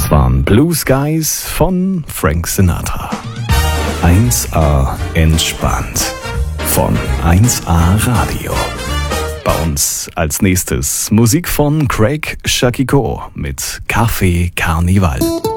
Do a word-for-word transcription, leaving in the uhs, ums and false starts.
Das waren Blue Skies von Frank Sinatra. eins A entspannt von eins A Radio. Bei uns als nächstes Musik von Craig Shakiko mit Café Carnival.